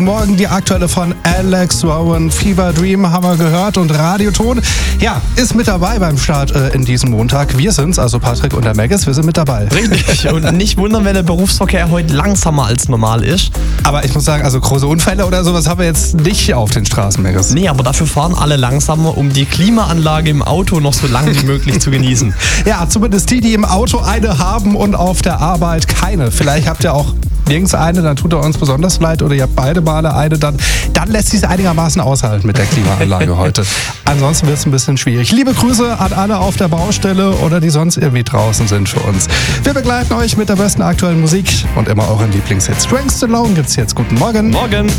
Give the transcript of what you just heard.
Morgen die aktuelle von Alex Rowan, Fever Dream haben wir gehört und Radioton, ja, ist mit dabei beim Start in diesem Montag. Wir sind's, also Patrick und der Maggis, wir sind mit dabei. Richtig, und nicht wundern, wenn der Berufsverkehr heute langsamer als normal ist. Aber ich muss sagen, also große Unfälle oder sowas haben wir jetzt nicht auf den Straßen, Maggis. Nee, aber dafür fahren alle langsamer, um die Klimaanlage im Auto noch so lange wie möglich zu genießen. Ja, zumindest die im Auto eine haben und auf der Arbeit keine. Vielleicht habt ihr auch nirgends eine, dann tut er uns besonders leid, oder ihr habt beide Male eine, dann lässt sich es einigermaßen aushalten mit der Klimaanlage heute. Ansonsten wird es ein bisschen schwierig. Liebe Grüße an alle auf der Baustelle oder die sonst irgendwie draußen sind für uns. Wir begleiten euch mit der besten aktuellen Musik und immer euren Lieblingshits. Strengths Alone gibt's jetzt. Guten Morgen. Morgen.